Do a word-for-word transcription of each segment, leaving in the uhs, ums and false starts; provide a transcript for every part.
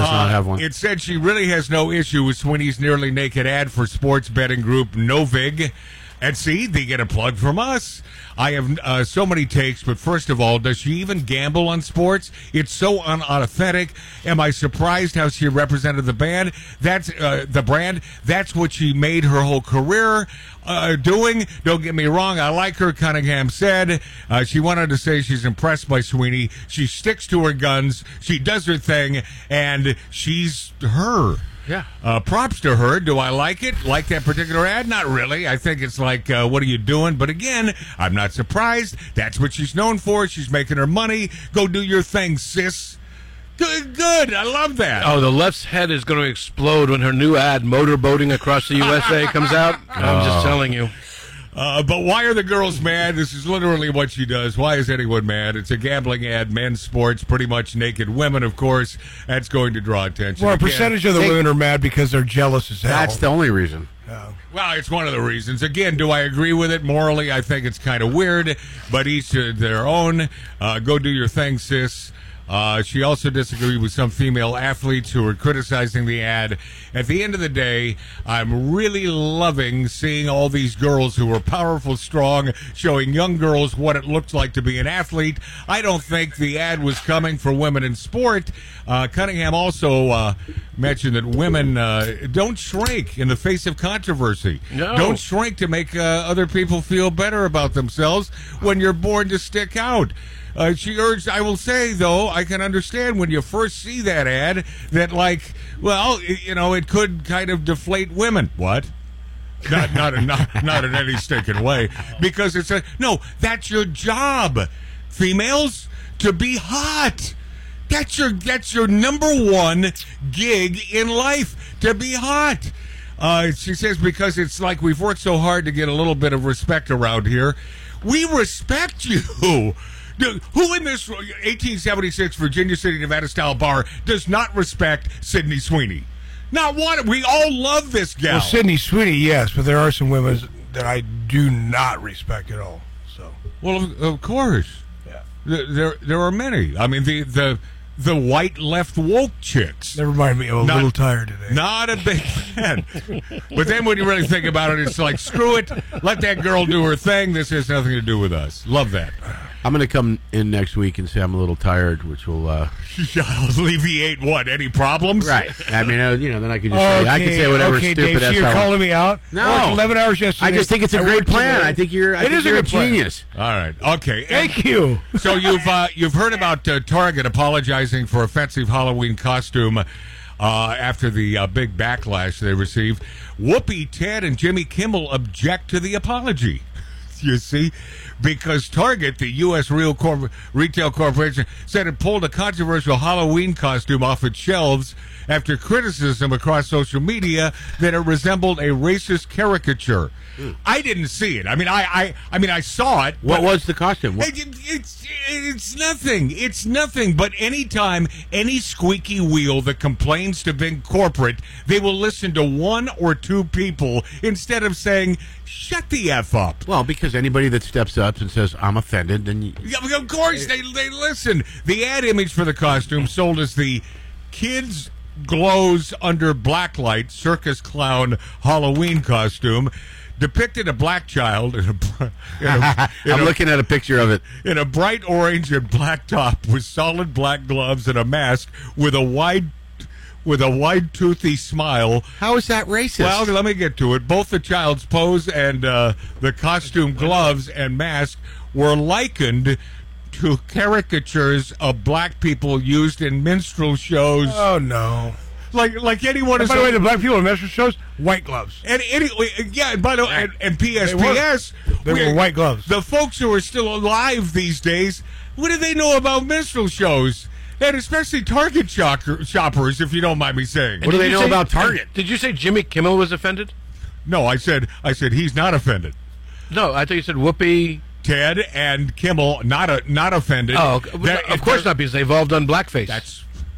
does uh, not have one. It said she really has no issue with Sweeney's nearly naked ad for sports betting group Novig. And see, they get a plug from us. I have uh, so many takes, but first of all, does she even gamble on sports? It's so unauthentic. Am I surprised how she represented the band? That's uh, the brand. That's what she made her whole career uh, doing. Don't get me wrong. I like her, Cunningham said. Uh, she wanted to say she's impressed by Sweeney. She sticks to her guns. She does her thing, and she's her. Yeah. Uh, props to her. Do I like it? Like that particular ad? Not really. I think it's like, uh, what are you doing? But again, I'm not surprised. That's what she's known for. She's making her money. Go do your thing, sis. Good, good. I love that. Oh, the left's head is going to explode when her new ad, Motorboating Across the U S A, comes out. I'm just telling you. Uh, but why are the girls mad? This is literally what she does. Why is anyone mad? It's a gambling ad, men's sports, pretty much naked women, of course. That's going to draw attention. Well, a Again, percentage of the they- women are mad because they're jealous as hell. That's the only reason. Yeah. Well, it's one of the reasons. Again, do I agree with it? Morally, I think it's kind of weird, but each to their own. Uh, go do your thing, sis. Uh, she also disagreed with some female athletes who were criticizing the ad. At the end of the day, I'm really loving seeing all these girls who are powerful, strong, showing young girls what it looks like to be an athlete. I don't think the ad was coming for women in sport. Uh, Cunningham also uh, mentioned that women uh, don't shrink in the face of controversy. No. Don't shrink to make uh, other people feel better about themselves when you're born to stick out. Uh, she urged, I will say, though, I can understand when you first see that ad that, like, well, it, you know, it could kind of deflate women. What? Not, not, not, not in any stinking way. Because it's a, no, that's your job, females, to be hot. That's your, that's your number one gig in life, to be hot. Uh, she says because it's like we've worked so hard to get a little bit of respect around here. We respect you. Who in this eighteen seventy-six Virginia City, Nevada style bar does not respect Sydney Sweeney? Not one. We all love this gal. Well, Sydney Sweeney, yes, but there are some women that I do not respect at all. So, well, of, of course, yeah, there, there there are many. I mean, the the the white left woke chicks. never mind me. I'm a Not- little tired today. Not a big fan. But then when you really think about it, it's like, screw it. Let that girl do her thing. This has nothing to do with us. Love that. I'm going to come in next week and say I'm a little tired, which will uh, alleviate what? Any problems? right. I mean, uh, you know, then I can just Okay, say I can say whatever okay, stupid Dave, so ass you're I want. calling me out? No. I worked eleven hours yesterday. I just think it's a I great worked plan. today. I think you're. I It think is a you're good plan. genius. All right. Okay. Thank you. So you've uh, you've heard about uh, Target apologizing for offensive Halloween costume uh, after the uh, big backlash they received. Whoopi, Ted, and Jimmy Kimmel object to the apology. You see, because Target, the U S Real Corp- Retail Corporation, said it pulled a controversial Halloween costume off its shelves after criticism across social media that it resembled a racist caricature. Mm. I didn't see it. I mean, I, I, I mean, I saw it. What but was the costume? What? it, it's it's nothing. It's nothing. But anytime any squeaky wheel that complains to big corporate, they will listen to one or two people instead of saying, "Shut the f up." Well, because anybody that steps up and says I'm offended, then you, Yeah, of course they they listen. The ad image for the costume sold as the kids glows under blacklight circus clown Halloween costume. Depicted a black child in a, in a, in I'm a, looking at a picture of it. in a bright orange and black top with solid black gloves and a mask with a wide with a wide toothy smile. How is that racist? Well, let me get to it. Both the child's pose and uh, the costume, gloves, and mask were likened to caricatures of black people used in minstrel shows. Oh, no. Like like anyone And is. by the way, the black people in Metro shows, white gloves. And any, yeah, and by the way, and, and P S P S, They were we- white gloves. The folks who are still alive these days, what do they know about minstrel shows? And especially Target shocker, shoppers, if you don't mind me saying. What do Did they you know say- about Target? Did you say Jimmy Kimmel was offended? No, I said I said he's not offended. No, I thought you said Whoopi. Ted and Kimmel not a, not offended. Oh, okay. That- of course not, because they've all done blackface. That's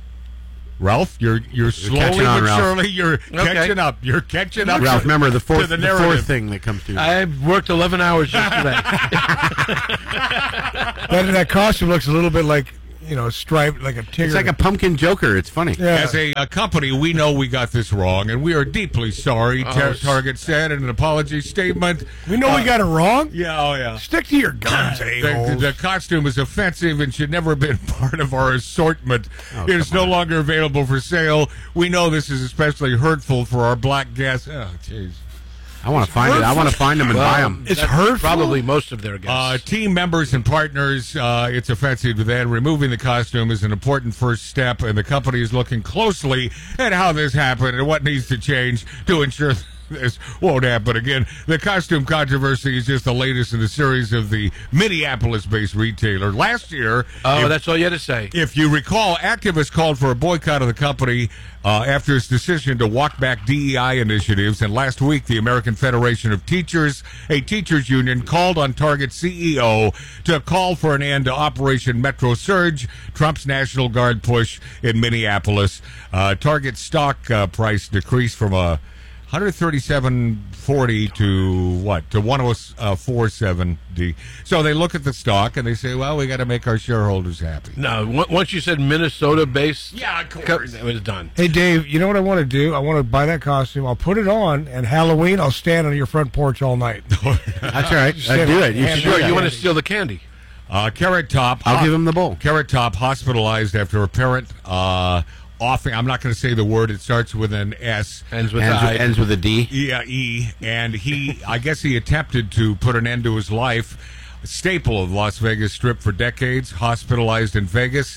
Ralph. You're you're slowly catching on, but Ralph. surely you're catching up. You're catching up. Ralph, remember the to fourth, the the, fourth narrative. thing that comes to you. I worked eleven hours yesterday. That, that costume looks a little bit like, you know, striped like a tiger. It's like a pumpkin joker. It's funny. Yeah. As a, a company, we know we got this wrong, and we are deeply sorry, Tar- Target said in an apology statement. We know we got it wrong. Yeah, oh yeah. Stick to your guns, The, a-holes. the costume is offensive and should never have been part of our assortment. Oh, it is come no on. longer available for sale. We know this is especially hurtful for our black guests. Oh, jeez. I want to find it. I want to find them and buy them. It's That's hurtful. Probably most of their guests. Uh, team members and partners, uh, it's offensive to them. Removing the costume is an important first step, and the company is looking closely at how this happened and what needs to change to ensure this won't happen again. The costume controversy is just the latest in the series of the Minneapolis-based retailer. Last year, oh, if- that's all you had to say. If you recall, activists called for a boycott of the company uh, after its decision to walk back D E I initiatives. And last week, the American Federation of Teachers, a teachers union, called on Target C E O to call for an end to Operation Metro Surge, Trump's National Guard push in Minneapolis. Uh, Target stock uh, price decreased from a one thirty-seven forty to what? To one oh four seventy. So they look at the stock and they say, well, we got to make our shareholders happy. No, on- once you said Minnesota-based, Yeah, of co- course. it was done. Hey, Dave, you know what I want to do? I want to buy that costume. I'll put it on, and Halloween, I'll stand on your front porch all night. That's all right. Just Uh, do it. You hand should it do Sure, that. you want to steal the candy? Uh, Carrot Top. I'll give him the bowl. Carrot Top hospitalized after a parent uh, offering. I'm not going to say the word. It starts with an S. Ends with Ends the with, ends with a D. E, uh, E. And he, I guess he attempted to put an end to his life. A staple of Las Vegas Strip for decades, hospitalized in Vegas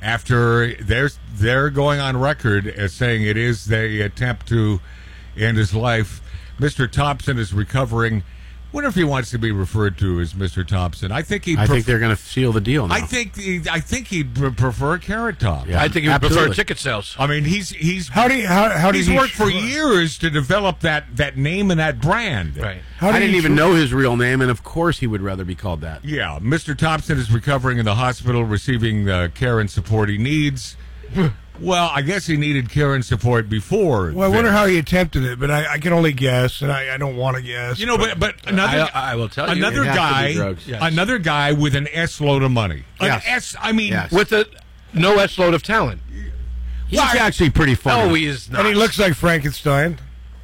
after they're, they're going on record as saying it is the attempt to end his life. Mister Thompson is recovering. Wonder if he wants to be referred to as Mister Thompson. I think he. I think they're going to seal the deal now. I think he, I think he'd pre- prefer Carrot Top. Yeah. I think you would prefer absolutely. ticket sales. I mean, he's he's How do you, how, how did he's he worked for tr- years to develop that, that name and that brand. Right. How I did didn't he even tr- know his real name, and of course he would rather be called that. Yeah, Mister Thompson is recovering in the hospital, receiving uh, care and support he needs. Well, I guess he needed care and support before. Well, I wonder this. how he attempted it, but I, I can only guess, and I, I don't want to guess. You know, but but another I, I will tell you. another It has to be guy, drugs. Yes. another guy with an S load of money. An Yes. S. I mean, Yes. With a no S load of talent. He's actually pretty funny. No, he is not. and he looks like Frankenstein.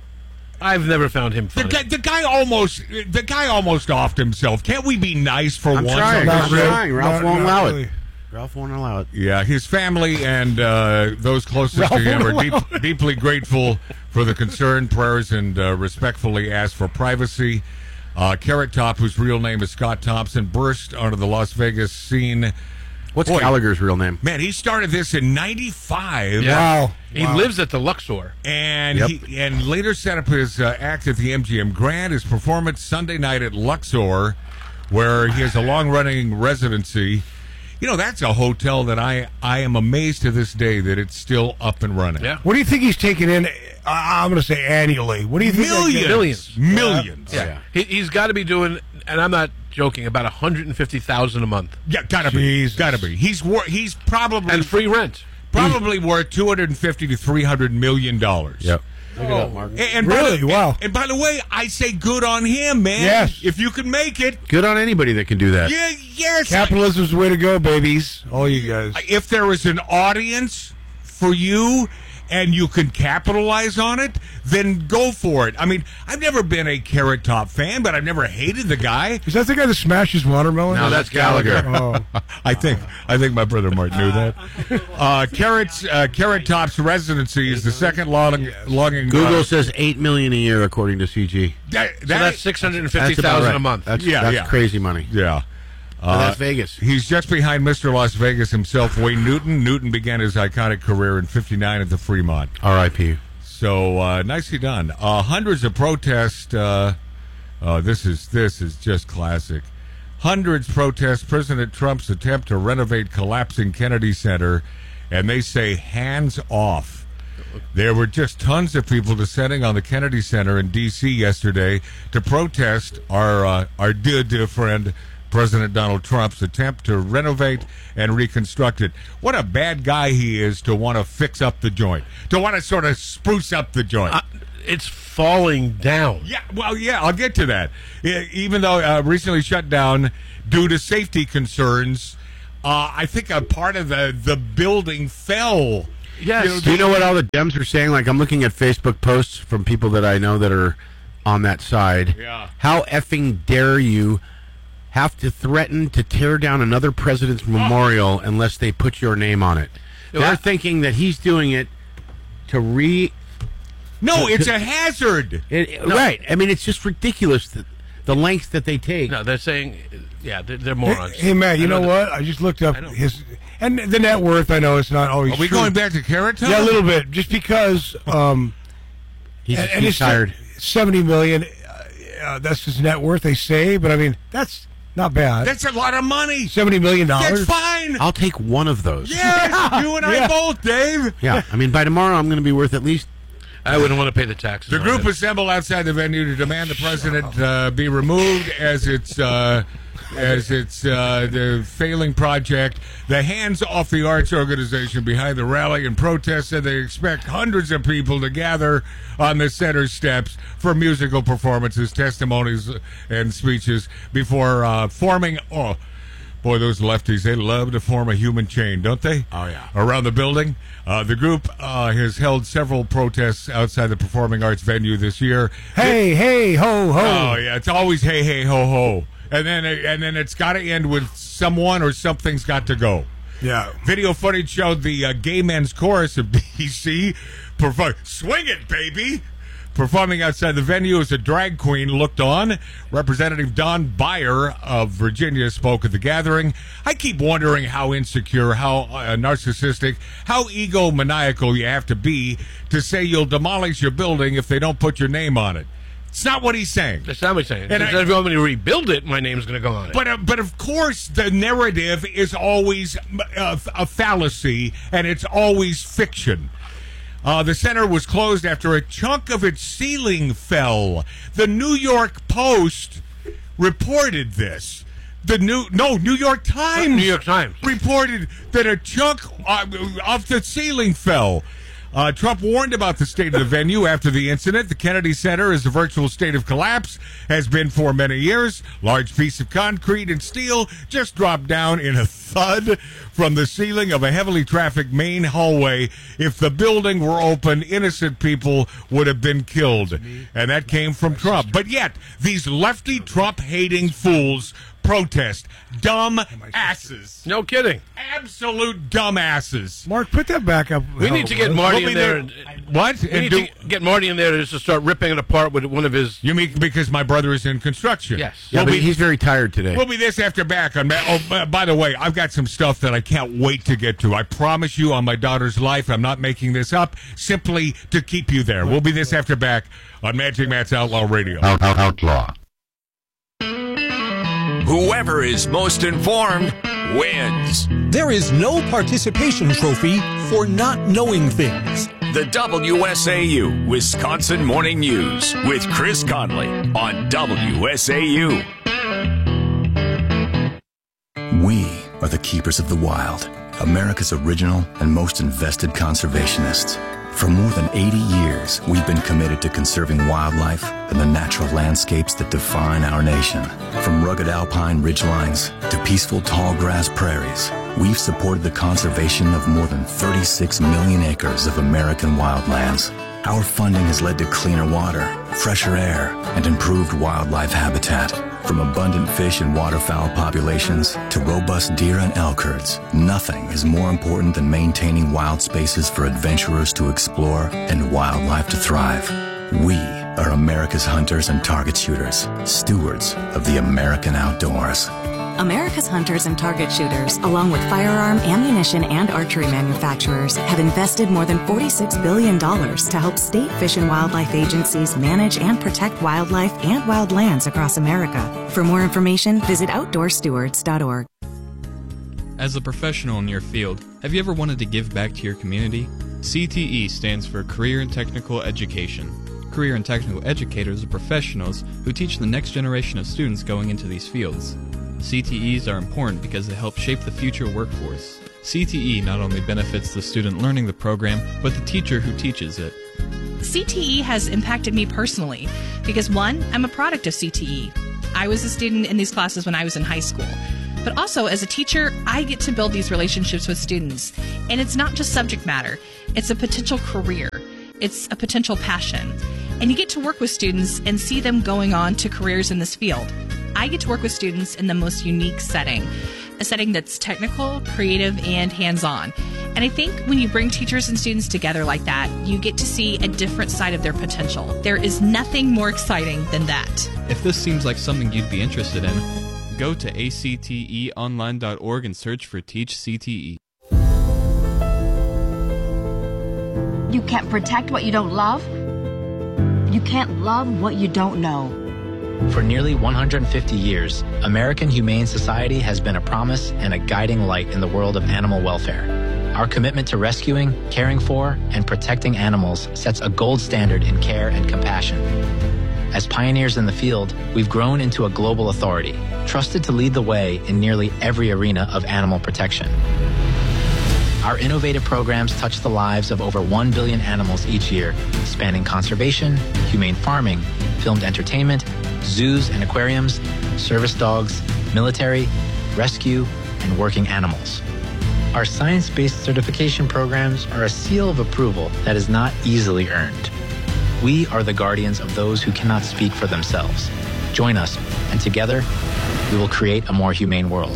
I've never found him the funny. guy, the guy almost the guy almost offed himself. Can't we be nice for I'm once? trying. on I'm this Not show? really. trying. Ralph Not- won't not allow really. it. Ralph won't allow it. Yeah, his family and uh, those closest to Ralph him are won't deep, deeply grateful for the concern, prayers, and uh, respectfully ask for privacy. Uh, Carrot Top, whose real name is Scott Thompson, burst onto the Las Vegas scene. What's Boy. Gallagher's real name? Man, he started this in ninety-five. Yeah. Wow. He Wow. lives at the Luxor. And Yep. he and later set up his uh, act at the M G M Grand, his performance Sunday night at Luxor, where he has a long-running residency. You know, that's a hotel that I, I am amazed to this day that it's still up and running. Yeah. What do you think he's taking in? Uh, I'm going to say annually. What do you think? that Millions. gets- Millions. Millions. Yeah. He, he's got to be doing, and I'm not joking, about one hundred fifty thousand dollars a month. Yeah, gotta be. Jesus. Gotta be. He's wor- he's probably And free rent. probably worth two hundred fifty to three hundred million dollars. Look it up, Mark. And, and by Really? the, Wow. And, and by the way, I say good on him, man. Yes. If you can make it. Good on anybody that can do that. Yeah, yes. Capitalism's the way to go, babies. All you guys. If there is an audience for you and you can capitalize on it, then go for it. I mean, I've never been a Carrot Top fan, but I've never hated the guy. Is that the guy that smashes watermelon? No, that's Gallagher. Oh. I think I think my brother Mark knew that. Uh, Carrot's uh, Carrot Top's residency is the second long, longing. Google uh, says eight million a year according to C G. that, So that- that's six hundred That's fifty about thousand right. a month. That's, Yeah, that's yeah. crazy money. yeah. But that's Vegas. He's just behind Mister Las Vegas himself, Wayne Newton. Newton began his iconic career in fifty-nine at the Fremont. R I P So uh, nicely done. Uh, hundreds of protests. Uh, uh, this is this is just classic. Hundreds protest President Trump's attempt to renovate collapsing Kennedy Center, and they say hands off. There were just tons of people descending on the Kennedy Center in D C yesterday to protest our uh, our dear dear friend President Donald Trump's attempt to renovate and reconstruct it. What a bad guy he is to want to fix up the joint, to want to sort of spruce up the joint. Uh, it's falling down. Yeah, well, yeah, I'll get to that. E- Even though uh, recently shut down due to safety concerns, uh, I think a part of the, the building fell. Yes. You know, Do you know what all the Dems are saying? Like, I'm looking at Facebook posts from people that I know that are on that side. Yeah. How effing dare you have to threaten to tear down another president's memorial unless they put your name on it? Well, They're I- thinking that he's doing it to re... No, it's a hazard. It, Right. I mean, it's just ridiculous, the, the lengths that they take. No, they're saying, yeah, they're, they're morons. Hey, hey, Matt, you I know that- what? I just looked up I know. his and the net worth. I know it's not always. Are we true. going back to Carrot Top? Yeah, a little bit, just because. Um, He's, and, and he's it's tired. seventy million. Uh, uh, that's his net worth. They say, but I mean, that's not bad. That's a lot of money. seventy million dollars. That's fine. I'll take one of those. Yes, you and I Yeah. both, Dave. Yeah. I mean, by tomorrow, I'm going to be worth at least... I wouldn't want to pay the taxes. The on group it. assembled outside the venue to demand the president uh, be removed as it's uh, as it's uh, the failing project. The Hands Off the Arts organization behind the rally and protest said they expect hundreds of people to gather on the center steps for musical performances, testimonies, and speeches before uh, forming. Oh, boy, those lefties, they love to form a human chain, don't they? Oh, yeah. Around the building. Uh, the group uh, has held several protests outside the performing arts venue this year. Hey, hey, ho, ho. Oh, yeah, it's always hey, hey, ho, ho. And then, and then it's got to end with someone or something's got to go. Yeah. Video footage showed the uh, gay men's chorus of D C perform, swing it, baby, performing outside the venue as a drag queen looked on. Representative Don Beyer of Virginia spoke at the gathering. I keep wondering how insecure, how uh, narcissistic, how egomaniacal you have to be to say you'll demolish your building if they don't put your name on it. It's not what he's saying. That's not what he's saying. And If I- you want me to rebuild it, my name's going to go on it. But uh, but of course, the narrative is always uh, a fallacy, and it's always fiction. Uh, the center was closed after a chunk of its ceiling fell. The New York Post reported this. The new no New York Times. New York Times. reported that a chunk uh, of the ceiling fell. Uh, Trump warned about the state of the venue after the incident. The Kennedy Center is a virtual state of collapse, has been for many years. Large piece of concrete and steel just dropped down in a thud from the ceiling of a heavily trafficked main hallway. If the building were open, innocent people would have been killed. And that came from Trump. But yet, these lefty Trump-hating fools protest. Dumb asses. No kidding. Absolute dumbasses. Mark, put that back up. We need to get Marty in there. And, What? we And need do- to get Marty in there just to start ripping it apart with one of his. you mean because my brother is in construction? Yes. Yeah, We'll but be, he's very tired today. we'll be this after back on. Ma- oh, b- by the way, I've got some stuff that I can't wait to get to. I promise you, on my daughter's life, I'm not making this up. Simply to keep you there. We'll be this after back on Magic Matt's Outlaw Radio. Out, out, outlaw. Whoever is most informed wins. There is no participation trophy for not knowing things. The W S A U Wisconsin Morning News with Chris Conley on W S A U. We are the keepers of the wild, America's original and most invested conservationists. For more than eighty years, we've been committed to conserving wildlife and the natural landscapes that define our nation. From rugged alpine ridgelines to peaceful tall grass prairies, we've supported the conservation of more than thirty-six million acres of American wildlands. Our funding has led to cleaner water, fresher air, and improved wildlife habitat. From abundant fish and waterfowl populations to robust deer and elk herds, nothing is more important than maintaining wild spaces for adventurers to explore and wildlife to thrive. We are America's hunters and target shooters, stewards of the American outdoors. America's hunters and target shooters, along with firearm, ammunition, and archery manufacturers, have invested more than forty-six billion dollars to help state fish and wildlife agencies manage and protect wildlife and wildlands across America. For more information, visit outdoor stewards dot org. As a professional in your field, have you ever wanted to give back to your community? C T E stands for Career and Technical Education. Career and Technical Educators are professionals who teach the next generation of students going into these fields. C T Es are important because they help shape the future workforce. C T E not only benefits the student learning the program, but the teacher who teaches it. C T E has impacted me personally because, one, I'm a product of C T E. I was a student in these classes when I was in high school. But also, as a teacher, I get to build these relationships with students. And it's not just subject matter. It's a potential career. It's a potential passion. And you get to work with students and see them going on to careers in this field. I get to work with students in the most unique setting, a setting that's technical, creative, and hands-on. And I think when you bring teachers and students together like that, you get to see a different side of their potential. There is nothing more exciting than that. If this seems like something you'd be interested in, go to A C T E online dot org and search for Teach C T E. You can't protect what you don't love. You can't love what you don't know. For nearly one hundred fifty years, American Humane Society has been a promise and a guiding light in the world of animal welfare. Our commitment to rescuing, caring for, and protecting animals sets a gold standard in care and compassion. As pioneers in the field, we've grown into a global authority, trusted to lead the way in nearly every arena of animal protection. Our innovative programs touch the lives of over one billion animals each year, spanning conservation, humane farming, filmed entertainment, zoos and aquariums, service dogs, military, rescue, and working animals. Our science-based certification programs are a seal of approval that is not easily earned. We are the guardians of those who cannot speak for themselves. Join us, and together, we will create a more humane world.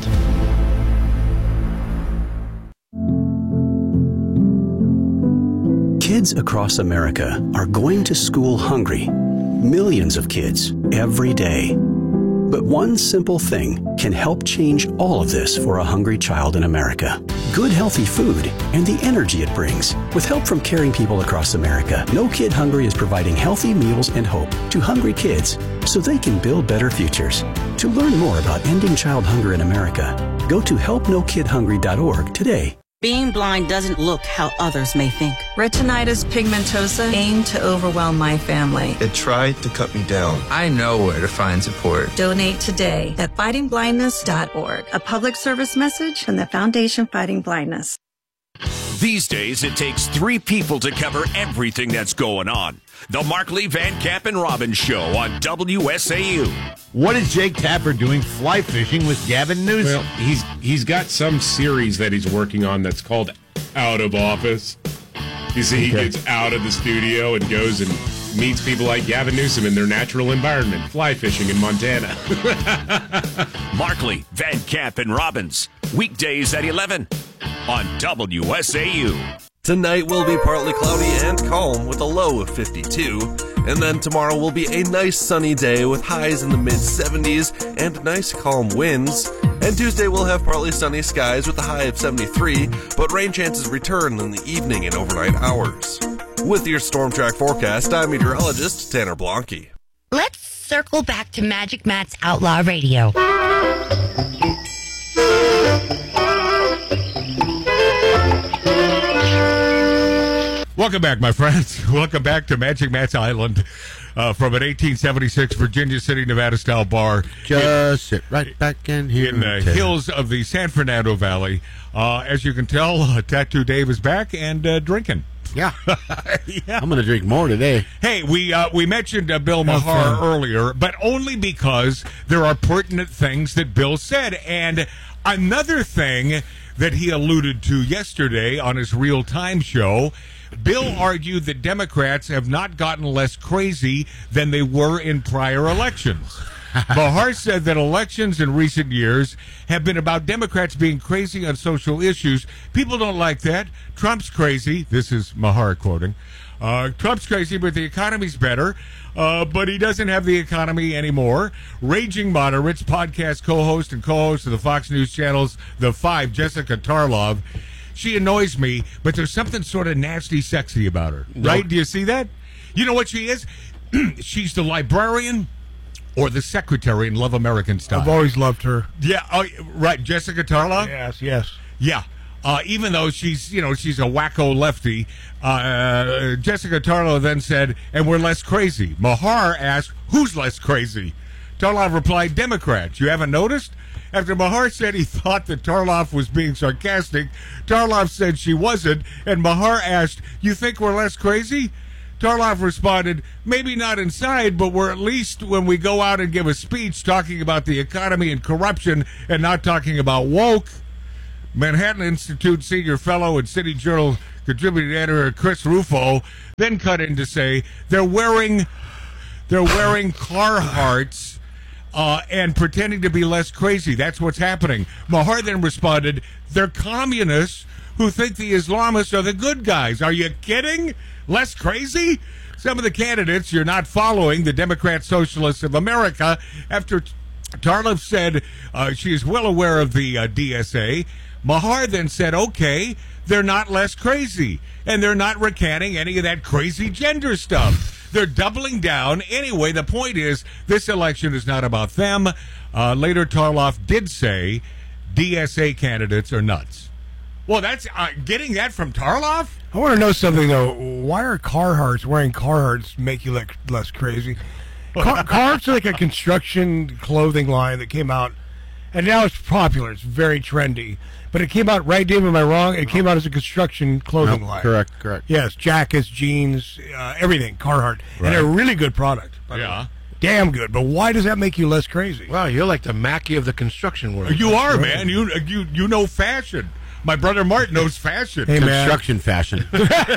Kids across America are going to school hungry. Millions of kids every day. But one simple thing can help change all of this for a hungry child in America. Good, healthy food and the energy it brings. With help from caring people across America, No Kid Hungry is providing healthy meals and hope to hungry kids so they can build better futures. To learn more about ending child hunger in America, go to help no kid hungry dot org today. Being blind doesn't look how others may think. Retinitis pigmentosa aimed to overwhelm my family. It tried to cut me down. I know where to find support. Donate today at fighting blindness dot org. A public service message from the Foundation Fighting Blindness. These days, it takes three people to cover everything that's going on. The Markley, Van Camp, and Robbins Show on W S A U. What is Jake Tapper doing fly fishing with Gavin Newsom? Well, he's he's got some series that he's working on that's called Out of Office. You see, he Okay. gets out of the studio and goes and meets people like Gavin Newsom in their natural environment, fly fishing in Montana. Markley, Van Camp, and Robbins. Weekdays at eleven on W S A U. Tonight will be partly cloudy and calm with a low of fifty-two. And then tomorrow will be a nice sunny day with highs in the mid seventies and nice calm winds. And Tuesday we'll have partly sunny skies with a high of seventy-three, but rain chances return in the evening and overnight hours. With your Storm Track forecast, I'm meteorologist Tanner Blanke. Let's circle back to Magic Matt's Outlaw Radio. Welcome back, my friends. Welcome back to Magic Matt's Island uh, from an eighteen seventy-six Virginia City, Nevada-style bar. Just sit right back in here. In the hills of the San Fernando Valley. Uh, as you can tell, uh, Tattoo Dave is back and uh, drinking. Yeah. yeah. I'm going to drink more today. Hey, we uh, we mentioned uh, Bill Have Maher fun. earlier, but only because there are pertinent things that Bill said. And another thing that he alluded to yesterday on his Real Time show, Bill argued that Democrats have not gotten less crazy than they were in prior elections. Maher said that elections in recent years have been about Democrats being crazy on social issues. People don't like that. Trump's crazy. This is Maher quoting. Uh, Trump's crazy, but the economy's better. Uh, but he doesn't have the economy anymore. Raging Moderates podcast co-host and co-host of the Fox News channel's The Five, Jessica Tarlov. She annoys me, but there's something sort of nasty sexy about her. Right? Do you see that? You know what she is? She's the librarian or the secretary in Love American Style. I've always loved her. Yeah, oh, right. Jessica Tarlov? Yes, yes. Yeah. Uh, even though she's, you know, she's a wacko lefty, uh, Jessica Tarlov then said, and we're less crazy. Maher asked, who's less crazy? Tarlov replied, Democrats. You haven't noticed? After Maher said he thought that Tarlov was being sarcastic, Tarlov said she wasn't, and Maher asked, you think we're less crazy? Tarloff responded, maybe not inside, but we're at least when we go out and give a speech talking about the economy and corruption and not talking about woke. Manhattan Institute senior fellow and City Journal contributing editor Chris Rufo then cut in to say they're wearing they're wearing Carhartts uh, and pretending to be less crazy. That's what's happening. Mahar then responded, they're communists who think the Islamists are the good guys. Are you kidding? Less crazy? Some of the candidates you're not following, the Democrat Socialists of America, after Tarloff said uh, she is well aware of the uh, D S A. Mahar then said, okay, they're not less crazy, and they're not recanting any of that crazy gender stuff. They're doubling down. Anyway, the point is, this election is not about them. Uh, later, Tarloff did say D S A candidates are nuts. Well, that's uh, getting that from Tarloff? I want to know something, though. Why are Carhartts, wearing Carhartts, make you look less crazy? Car- Carhartts are like a construction clothing line that came out, and now it's popular. It's very trendy. But it came out, right, Dave, am I wrong? It came out as a construction clothing No, line. correct, correct. Yes, jackets, jeans, uh, everything, Carhartt. Right. And they're a really good product. by the Yeah. way. Damn good. But why does that make you less crazy? Wow, you're like the Mackey of the construction world. You are, man. You you you know fashion. My brother Martin knows fashion. Hey, man. Construction fashion.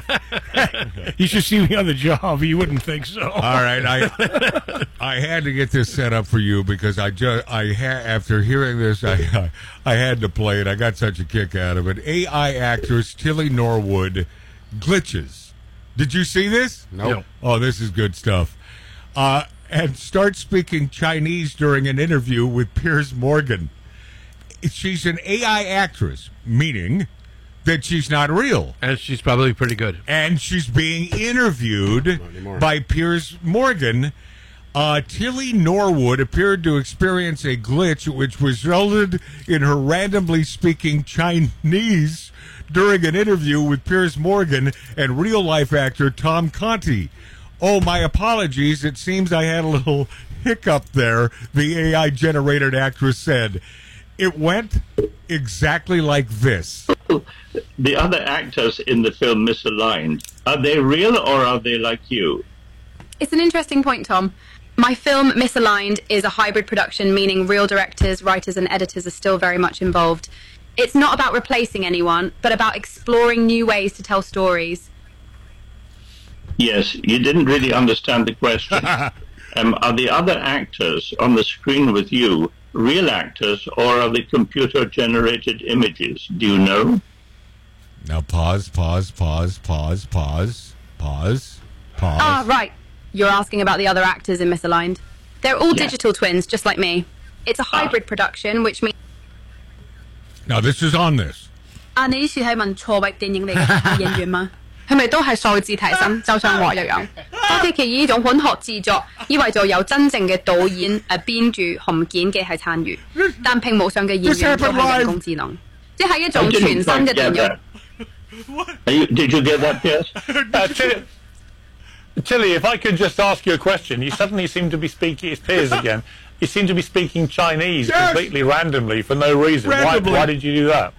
You should see me on the job. You wouldn't think so. All right, I I had to get this set up for you because I just I ha- after hearing this I, I I had to play it. I got such a kick out of it. A I actress Tilly Norwood glitches. Did you see this? Nope. No. Oh, this is good stuff. Uh, and starts speaking Chinese during an interview with Piers Morgan. She's an A I actress, meaning that she's not real. And she's probably pretty good. And she's being interviewed by Piers Morgan. Uh, Tilly Norwood appeared to experience a glitch which resulted in her randomly speaking Chinese during an interview with Piers Morgan and real-life actor Tom Conti. Oh, my apologies. It seems I had a little hiccup there, the A I-generated actress said. It went exactly like this. The other actors in the film Misaligned, are they real or are they like you? It's an interesting point, Tom. My film Misaligned is a hybrid production, meaning real directors, writers and editors are still very much involved. It's not about replacing anyone, but about exploring new ways to tell stories. Yes, you didn't really understand the question. um, are the other actors on the screen with you real actors or are they computer-generated images? Do you know? Now pause, pause, pause, pause, pause, pause, pause. Ah, right. You're asking about the other actors in Misaligned. They're all Yeah. digital twins, just like me. It's a hybrid production, which means... Now this is on this. 啊，你呢次係問錯位電影嚟嘅演員嗎？係咪都係數字提升？就像我一樣，多啲企呢種混合製作，以為就有真正嘅導演、誒編劇同剪嘅係參與，但屏幕上嘅演員都係人工智能，即係一種全新嘅電影。 Are you, did you get that, Piers? Uh, Tilly, Tilly, if I could just ask you a question. You suddenly seem to be speaking, it's Piers again, you seem to be speaking Chinese Yes. completely randomly for no reason. Why, Randomly. why did you do that?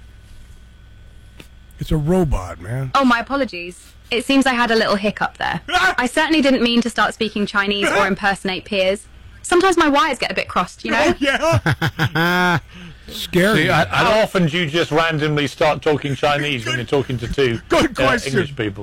It's a robot, man. Oh, my apologies. It seems I had a little hiccup there. I certainly didn't mean to start speaking Chinese or impersonate Piers. Sometimes my wires get a bit crossed, you know? Yeah. Scary. See, I- how often do you just randomly start talking Chinese when you're talking to two Good uh, question. English people?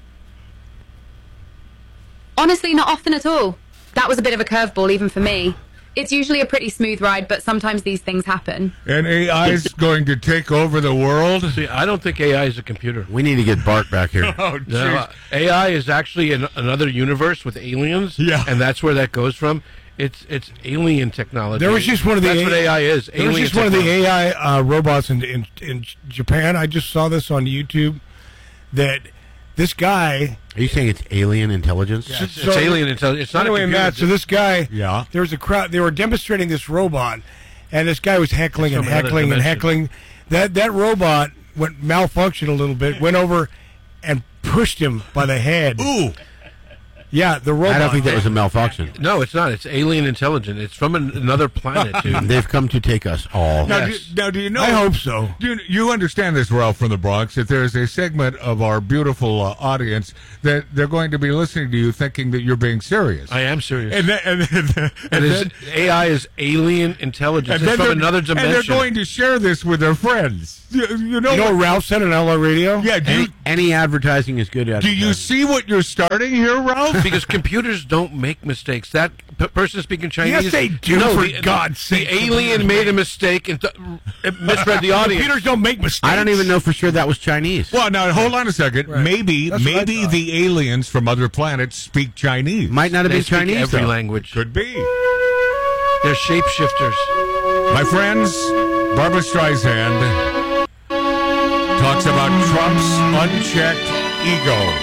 Honestly, not often at all. That was a bit of a curveball even for me. It's usually a pretty smooth ride, but sometimes these things happen. And A I is going to take over the world? See, I don't think A I is a computer. We need to get Bart back here. Oh, No, jeez. A I is actually in another universe with aliens. Yeah. And that's where that goes from. It's it's alien technology. There was just one of the That's A- what A I is. There was alien just one of the technology. A I uh, robots in, in in Japan. I just saw this on YouTube. That this guy. Are you saying it's alien intelligence? It's, it's alien intelligence. It's not anyway, a computer. Matt. So this guy. Yeah. There was a crowd. They were demonstrating this robot, and this guy was heckling It's and from another heckling and dimension. heckling. That that robot went malfunctioned a little bit. Went over and pushed him by the head. Ooh. Yeah, the robot. I don't think that was a malfunction. No, it's not. It's alien intelligence. It's from an, another planet, dude. They've come to take us all. Now, Yes. do, now, do you know? I hope so. Do you, you understand this, Ralph from the Bronx, that there is a segment of our beautiful uh, audience that they're going to be listening to you thinking that you're being serious. I am serious. And then, and then, and And his then, A I is alien intelligence. and It's then from they're- another dimension. And they're going to share this with their friends. You, you know, You know what- what Ralph said on L R Radio? Yeah. Do you, Any, any advertising is good do advertising. you see what you're starting here, Ralph? Because computers don't make mistakes. That p- person speaking Chinese. Yes, they do, No, for the, God's sake. The alien made a mistake and th- it misread the audience. Computers don't make mistakes. I don't even know for sure that was Chinese. Well, now hold on a second. Right. Maybe, That's what I maybe thought. the aliens from other planets speak Chinese. Might not have They been speak Chinese, every though. language. Could be. They're shapeshifters. My friends, Barbara Streisand talks about Trump's unchecked ego.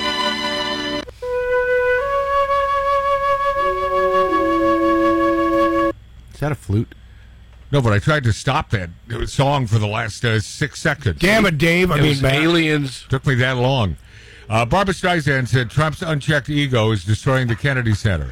Is that a flute? No, but I tried to stop that song for the last uh, six seconds. Damn it, Dave. I It mean, was Matt. aliens. Took me that long. Uh, Barbara Streisand said Trump's unchecked ego is destroying the Kennedy Center.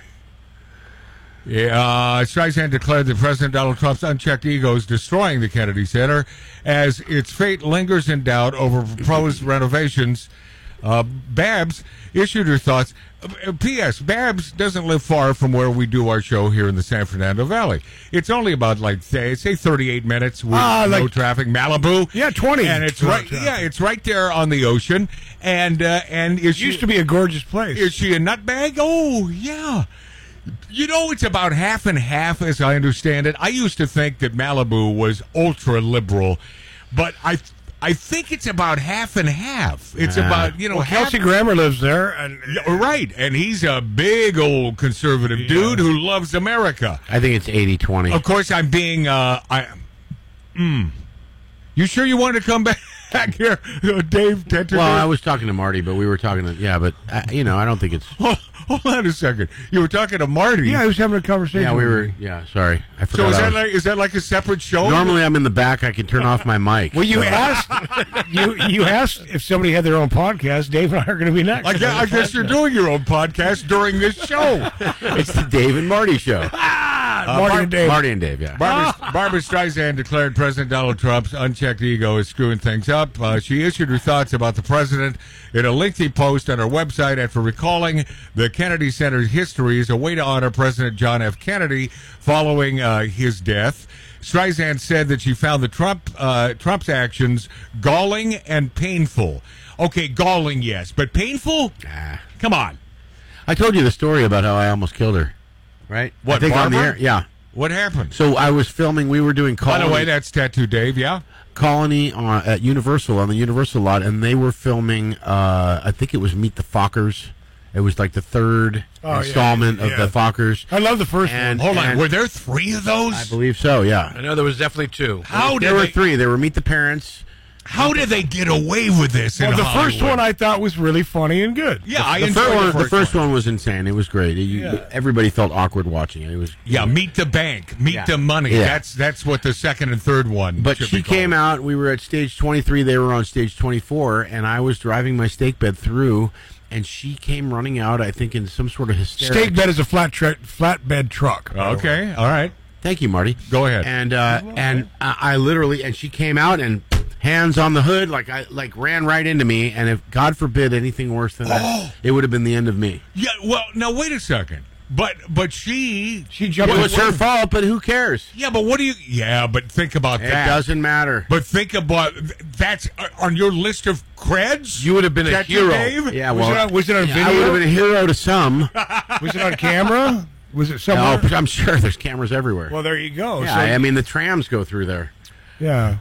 Yeah, uh, Streisand declared that President Donald Trump's unchecked ego is destroying the Kennedy Center as its fate lingers in doubt over proposed renovations. Uh, Babs issued her thoughts. Uh, P S. Babs doesn't live far from where we do our show here in the San Fernando Valley. It's only about, like, say, say thirty-eight minutes with Ah, no like- traffic. Malibu. Yeah, twenty. And it's No right, traffic. yeah, it's right there on the ocean. And, uh, and is It she, used to be a gorgeous place. is she a nutbag? Oh, yeah. You know, it's about half and half, as I understand it. I used to think that Malibu was ultra liberal, but I, I think it's about half and half. It's Ah. about you know, Well, half, Kelsey Grammer lives there, and Yeah, right, and he's a big old conservative dude who loves America. I think it's eighty twenty. Of course, I'm being. Uh, I. Mm. You sure you want to come back here, uh, Dave? Tenter? Well, I was talking to Marty, but we were talking to, yeah, but, uh, you know, I don't think it's, Hold, hold on a second. You were talking to Marty. yeah, I was having a conversation. yeah, we with were, him. yeah, sorry. I So forgot. is I that was- like is that like a separate show? normally I'm in the back. I can turn off my mic. Well, you So- asked you you asked if somebody had their own podcast. Dave and I are going to be next. I guess, I guess you're doing your own podcast during this show. It's the Dave and Marty show. Ah, Marty and Dave. Marty and Dave, yeah. Barbara, Barbara Streisand declared President Donald Trump's unchecked ego is screwing things up. Uh, she issued her thoughts about the president in a lengthy post on her website after recalling the Kennedy Center's history as a way to honor President John F. Kennedy following uh, his death. Streisand said that she found the Trump uh, Trump's actions galling and painful. Okay, galling, yes, but painful? Nah. Come on. I told you the story about how I almost killed her, right? What, I think on the Barbara? air, yeah. What happened? So I was filming. We were doing By Colony, the way, that's Tattoo Dave, yeah? Colony on, at Universal on the Universal lot, and they were filming. Uh, I think it was Meet the Fockers. It was like the third Oh, yeah, installment yeah. of the Fockers. I love the first And- Hold on, and- were there three of those? I believe so. Yeah. I know there was definitely two. How there did were they, three. There were Meet the Parents. How did they get away with this? one. in Well, the first Hollywood? one I thought was really funny and good. yeah, I The enjoyed first, one, the the first, first one. one was insane. It was great. You- Yeah. Everybody felt awkward watching it. It was Yeah, meet the bank, meet Yeah. the money. Yeah. That's that's what the second and third one. But should she be called. came out. We were at stage twenty-three. They were on stage twenty-four, and I was driving my stake bed through, and she came running out. I think in some sort of hysterics. Steak bed is a flat tra- flatbed truck. Okay, all right. Thank you, Marty. Go ahead. And uh, and I, I literally and she came out and hands on the hood, like I like ran right into me. And if God forbid anything worse than Oh. that, it would have been the end of me. Yeah. Well, now wait a second. But but she She It jumped. was her fault, but who cares? Yeah, but what do you? Yeah, but think about It that. doesn't matter. But think about that's uh, on your list of creds. You would have been a Tattoo hero. Dave? Yeah, Was well, it on- was it on yeah, I would video? have been a hero to some. Was it on camera? Was it Oh, somewhere? I'm sure there's cameras everywhere. Well, there you go. yeah, So- I mean the trams go through there. yeah.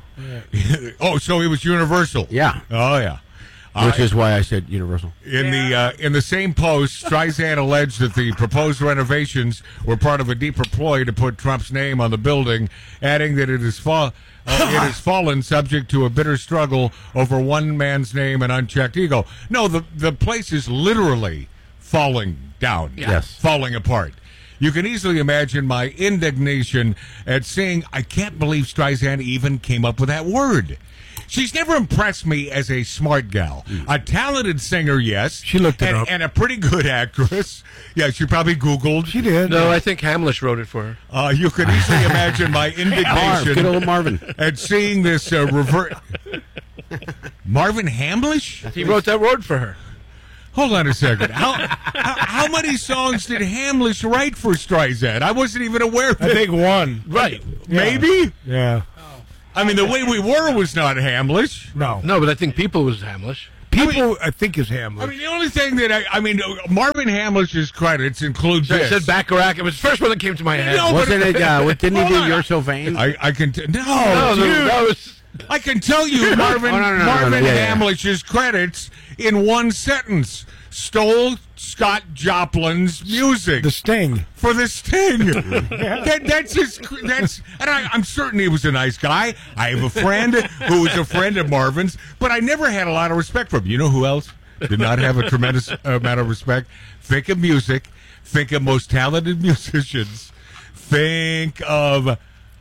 Oh, so it was Universal. Yeah, Oh yeah. which Uh, is why I said Universal. In the uh, in the same post, Streisand alleged that the proposed renovations were part of a deeper ploy to put Trump's name on the building, adding that it is fa- uh, it has fallen subject to a bitter struggle over one man's name and unchecked ego. No, the the place is literally falling down, Yes. falling apart. You can easily imagine my indignation at seeing I can't believe Streisand even came up with that word. She's never impressed me as a smart gal. Mm. A talented singer, yes. She looked it and, up. And a pretty good actress. Yeah, she probably Googled. She did. No, I think Hamlish wrote it for her. Uh, you could easily imagine my indignation Marv, good old Marvin. at seeing this uh, revert. Marvin Hamlish? He wrote that word for her. Hold on a second. How, how how many songs did Hamlish write for Streisand? I wasn't even aware of I it. think one. Right. Maybe? Yeah. I mean, The Way We Were was not Hamlish. No. No, but I think People was Hamlish. People, I, I, mean, I think, is Hamlish. I mean, the only thing that I, I mean, Marvin Hamlish's credits include So I this. said Bacharach. It was the first one that came to my head. No, Wasn't it? Uh, what, didn't he Hold do on. You're So Vain? I, I can t- no, No, dude. that was... I can tell you Marvin Oh, no, no, no, Marvin no, no, yeah, yeah. Hamlish's credits in one sentence. Stole Scott Joplin's music. The Sting. For the Sting. that, that's his. That's, and I, I'm certain he was a nice guy. I have a friend who was a friend of Marvin's, but I never had a lot of respect for him. You know who else did not have a tremendous amount of respect? Think of music. Think of most talented musicians. Think of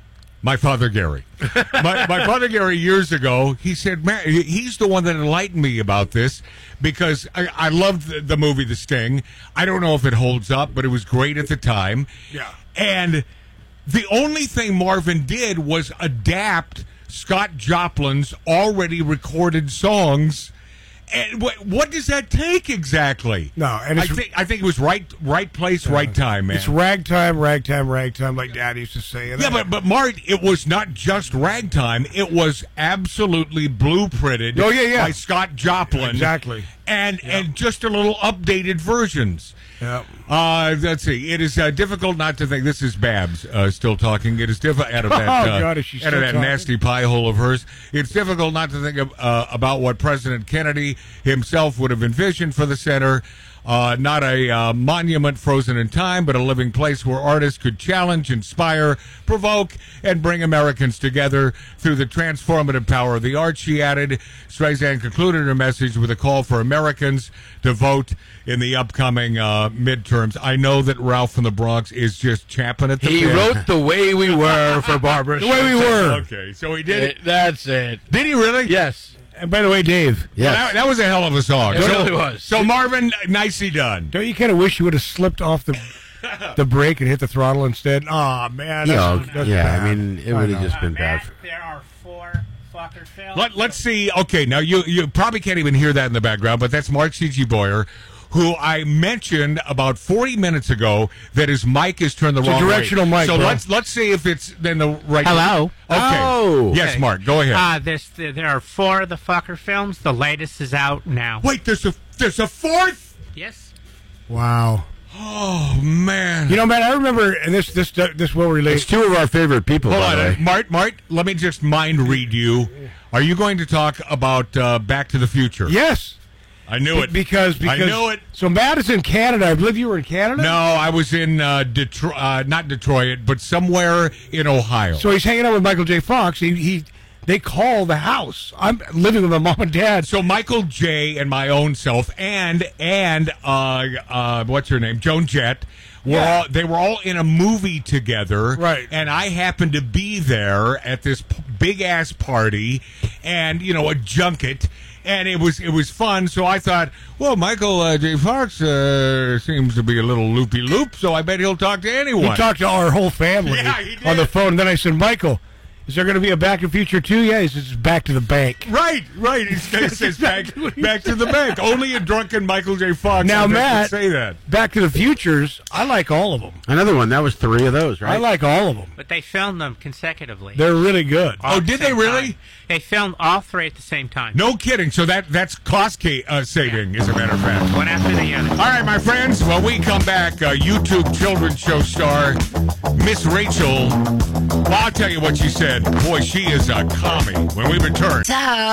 my father Gary. my, my father Gary years ago, he said, man, he's the one that enlightened me about this because I, I loved the, the movie The Sting. I don't know if it holds up, but it was great at the time. Yeah. And the only thing Marvin did was adapt Scott Joplin's already recorded songs. And what, what does that take exactly? No, and I it's, think I think it was right right place, uh, right time, man. It's ragtime, ragtime, ragtime, like Dad used to say. And Yeah, I- but but Mart, it was not just ragtime. It was absolutely blueprinted. Oh, yeah, yeah. by Scott Joplin, Exactly. and and just a little updated versions. Yeah. Uh, let's see. It is uh, difficult not to think. This is Babs uh, still talking. It is difficult out of that, Oh, uh, God, is she out of still that talking? nasty pie hole of hers. It's difficult not to think of, uh, about what President Kennedy himself would have envisioned for the center. Uh, not a uh, monument frozen in time, but a living place where artists could challenge, inspire, provoke, and bring Americans together through the transformative power of the arts, she added. Streisand concluded her message with a call for Americans to vote in the upcoming uh, midterms. I know that Ralph from the Bronx is just champing at the He bit. wrote The Way We Were for Barbara The Way We Were. Okay, so he did it. That's it. Did he really? Yes. And by the way, Dave, Well, that, that was a hell of a song. It so, really was. So Marvin, nicely done. don't you kind of wish you would have slipped off the the brake and hit the throttle instead? Oh man, that's, Yeah, that's yeah. bad. I mean, it I would have know. just been bad. There are four fucker films. Let, let's see. Okay, now you you probably can't even hear that in the background, but that's Mark C G. Boyer, who I mentioned about forty minutes ago that his mic is turned the It's a wrong directional way. mic, So bro. let's let's see if it's then the right. Hello? Okay. Oh. Yes, Okay. Mark. Go ahead. Uh, there's there are four of the fucker films. The latest is out now. Wait, there's a there's a fourth. Yes. Wow. Oh man. You know, man, I remember, and this this this will relate. It's two of our favorite people, Hold by on, the uh, way. Mart. Mart. Let me just mind read you. Are you going to talk about uh, Back to the Future? Yes. I knew it. Because because I knew it. So Matt is in Canada. I believe you were in Canada. No, I was in uh, Detroit, uh, not Detroit, but somewhere in Ohio. So he's hanging out with Michael J. Fox. He, he they call the house. I'm living with my mom and dad. So Michael J. and my own self, and and uh, uh, what's her name, Joan Jett, were Yeah. all they were all in a movie together, Right. And I happened to be there at this p- big ass party, and you know a junket. And it was it was fun, so I thought, well, Michael uh, J. Fox uh, seems to be a little loopy loop, so I bet he'll talk to anyone. He talked to our whole family Yeah, he did. on the phone. And then I said, Michael, is there going to be a Back to the Future two? Yeah, he says, Back to the Bank. Right, right. It says back, back to the bank. Only a drunken Michael J. Fox Now, I bet Matt, would say that. Back to the Futures, I like all of them. Another one. That was three of those, right? I like all of them. But they filmed them consecutively. They're really good. All Oh, at the did they same really? time. They filmed all three at the same time. No kidding. So that that's cost ca- uh, saving, as a matter of fact. One after the other. All right, my friends. When we come back, uh, YouTube children's show star Miss Rachel. Well, I'll tell you what she said. Boy, she is a commie. When we return.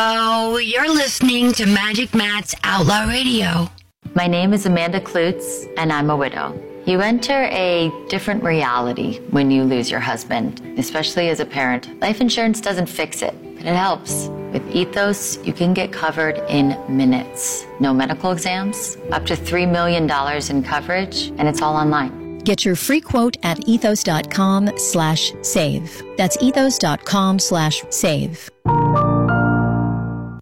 So, you're listening to Magic Matt's Outlaw Radio. My name is Amanda Klutz, and I'm a widow. You enter a different reality when you lose your husband, especially as a parent. Life insurance doesn't fix it, but it helps. With Ethos, you can get covered in minutes. No medical exams, up to three million dollars in coverage, and it's all online. Get your free quote at ethos.com slash save. That's ethos.com slash save.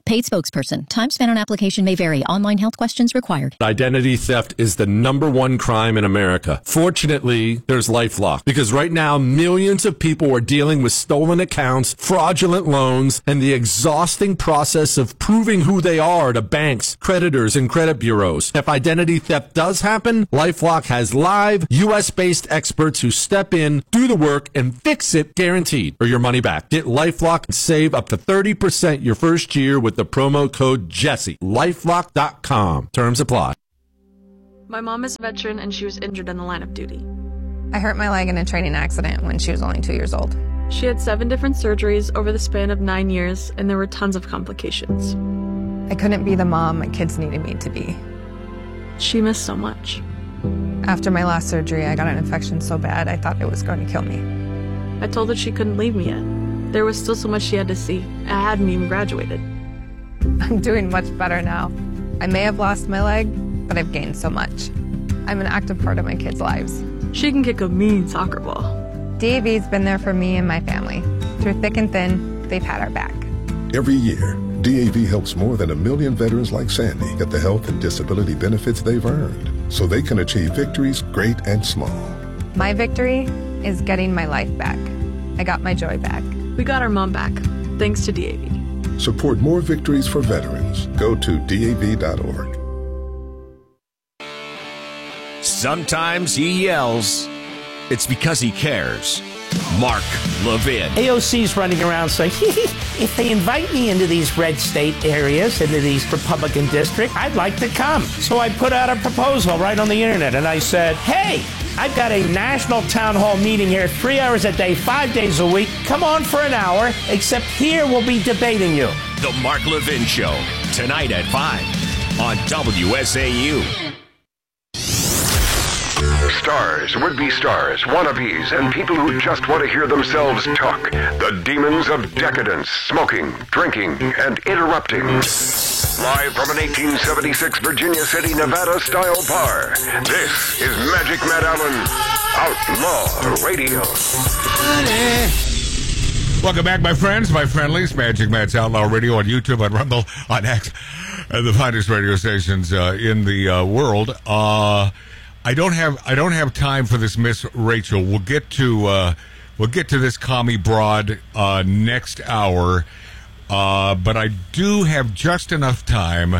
Paid spokesperson. Time spent on application may vary. Online health questions required. Identity theft is the number one crime in America. Fortunately, there's LifeLock, because right now millions of people are dealing with stolen accounts, fraudulent loans, and the exhausting process of proving who they are to banks, creditors, and credit bureaus. If identity theft does happen, LifeLock has live U S based experts who step in, do the work, and fix it, guaranteed, or your money back. Get LifeLock and save up to thirty percent your first year with the promo code Jesse. LifeLock dot com. Terms apply. My mom is a veteran and she was injured in the line of duty. I hurt my leg in a training accident when she was only two years old. She had seven different surgeries over the span of nine years, and there were tons of complications. I couldn't be the mom my kids needed me to be. She missed so much. After my last surgery, I got an infection so bad I thought it was going to kill me. I told her she couldn't leave me yet. There was still so much she had to see. I hadn't even graduated. I'm doing much better now. I may have lost my leg, but I've gained so much. I'm an active part of my kids' lives. She can kick a mean soccer ball. D A V's been there for me and my family. Through thick and thin, they've had our back. Every year, D A V helps more than a million veterans like Sandy get the health and disability benefits they've earned, so they can achieve victories great and small. My victory is getting my life back. I got my joy back. We got our mom back, thanks to D A V. Support more victories for veterans. Go to D A V dot org. Sometimes he yells. It's because he cares. Mark Levin. A O C's running around saying, if they invite me into these red state areas, into these Republican districts, I'd like to come. So I put out a proposal right on the internet, and I said, hey, I've got a national town hall meeting here three hours a day, five days a week. Come on for an hour, except here we'll be debating you. The Mark Levin Show, tonight at five on W S A U. Stars, would-be stars, wannabes, and people who just want to hear themselves talk. The demons of decadence, smoking, drinking, and interrupting. Live from an eighteen seventy-six Virginia City, Nevada-style bar, this is Magic Matt Allen, Outlaw Radio. Welcome back, my friends, my friendlies. Magic Matt's Outlaw Radio on YouTube, on Rumble, on X, and the finest radio stations uh, in the uh, world. Uh... I don't have I don't have time for this, Miss Rachel. We'll get to uh, we'll get to this commie broad uh, next hour, uh, but I do have just enough time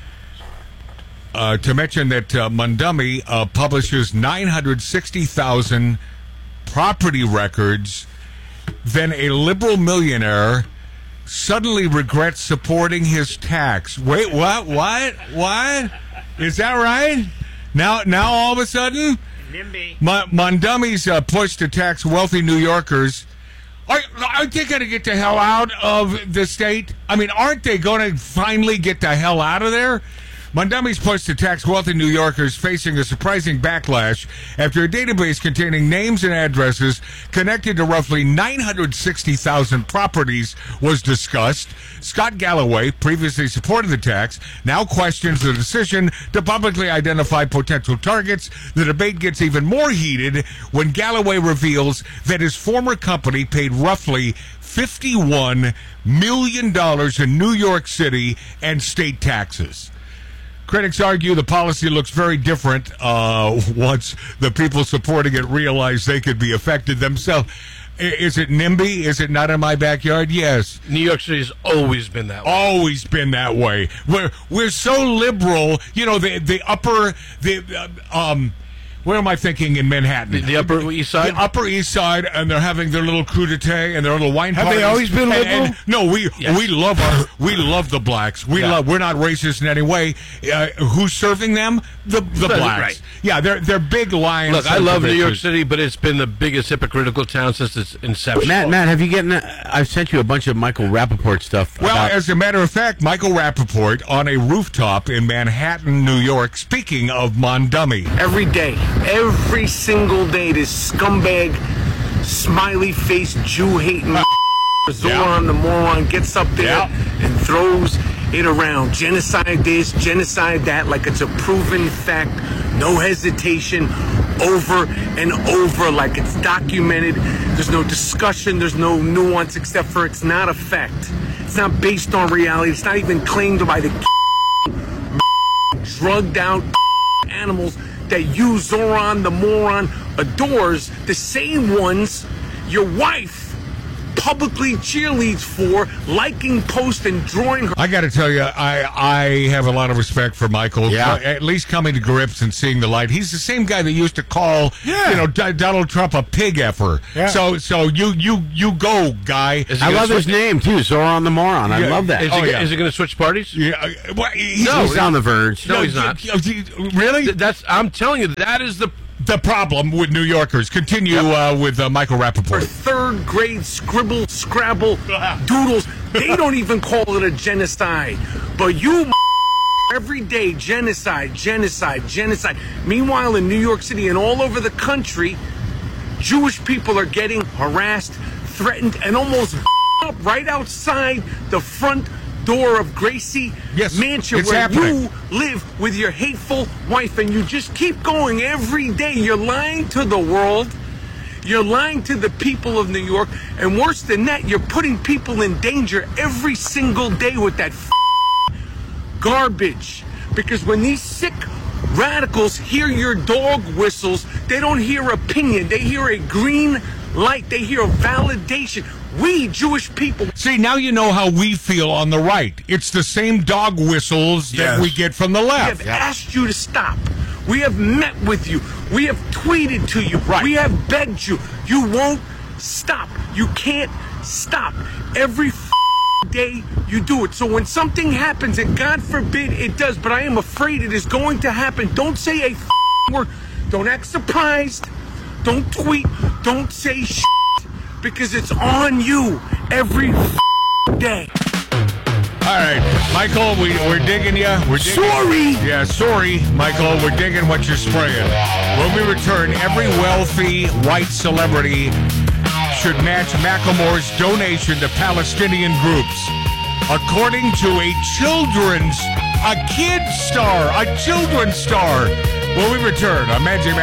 uh, to mention that uh, Mondumi uh, publishes nine hundred sixty thousand property records. Then a liberal millionaire suddenly regrets supporting his tax. Wait, what? What? What? Is that right? Now, now all of a sudden, NIMBY. Mondumi's uh, push to tax wealthy New Yorkers. Are, aren't they going to get the hell out of the state? I mean, aren't they going to finally get the hell out of there? Mondumi's push to tax wealthy New Yorkers facing a surprising backlash after a database containing names and addresses connected to roughly nine hundred sixty thousand properties was discussed. Scott Galloway, previously supported the tax, now questions the decision to publicly identify potential targets. The debate gets even more heated when Galloway reveals that his former company paid roughly fifty-one million dollars in New York City and state taxes. Critics argue the policy looks very different uh, once the people supporting it realize they could be affected themselves. Is it NIMBY? Is it not in my backyard? Yes. New York City's always been that way. Always been that way. We're we're so liberal. You know, the the upper the uh, um. Where am I thinking in Manhattan? The, the Upper East Side? The Upper East Side, and they're having their little crudité and their little wine Have parties. they always been liberal? And, and, no, we yes. we love our we love the blacks. We yeah. love. We're not racist in any way. Uh, who's serving them? The the That's blacks. Right. Yeah, they're they're big lions. Look, I love New York City, but it's been the biggest hypocritical town since its inception. Matt, Matt, have you gotten? A, I've sent you a bunch of Michael Rappaport stuff. Well, about- as a matter of fact, Michael Rappaport on a rooftop in Manhattan, New York. Speaking of Mondumi, every day, every single day, this scumbag, smiley-faced, Jew-hating Zoran, the moron, gets up there yeah. and throws it around. Genocide this, genocide that, like it's a proven fact. No hesitation, over and over, like it's documented. There's no discussion, there's no nuance, except for it's not a fact. It's not based on reality. It's not even claimed by the drugged out animals that you, Zoran the moron, adores. The same ones your wife publicly cheerleads for, liking posts and drawing her. I got to tell you, I I have a lot of respect for Michael. Yeah. At least coming to grips and seeing the light. He's the same guy that used to call, Yeah. you know, D- Donald Trump a pig effer. Yeah. So so you you you go, guy. I love his name too, Zoran the Moron. I Yeah. love that. Is he, Oh, yeah. is he going to switch parties? Yeah. uh, well, he's, No, He's on the verge. No, he's not. Really? Th- That's. I'm telling you, that is the. The problem with New Yorkers. Continue uh, with uh, Michael For Rappaport. third grade scribble, scrabble, doodles. They don't even call it a genocide. But you every day, genocide, genocide, genocide. Meanwhile, in New York City and all over the country, Jewish people are getting harassed, threatened, and almost up right outside the front door of Gracie Yes, Mansion, it's where happening. you live with your hateful wife, and you just keep going every day. You're lying to the world. You're lying to the people of New York. And worse than that, you're putting people in danger every single day with that f- garbage. Because when these sick radicals hear your dog whistles, they don't hear opinion. They hear a green light. They hear validation. We, Jewish people... See, now you know how we feel on the right. It's the same dog whistles that Yes. we get from the We left. have asked you to stop. We have met with you. We have tweeted to you. Right. We have begged you. You won't stop. You can't stop. Every f- day you do it. So when something happens, and God forbid it does, but I am afraid it is going to happen, don't say a f- word. Don't act surprised. Don't tweet. Don't say shit. Because it's on you every f- day. All right, Michael, we, we're digging you. We're digging, Sorry. Yeah, sorry, Michael. We're digging what you're spraying. When we return, every wealthy white celebrity should match Macklemore's donation to Palestinian groups. According to a children's, a kid star, a children's star. When we return on Magic Man.